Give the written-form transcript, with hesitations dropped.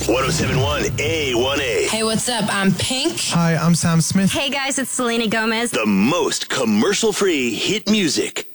1071 A1A. Hey, what's up? I'm Pink. Hi, I'm Sam Smith. Hey guys, it's Selena Gomez. The most commercial-free hit music.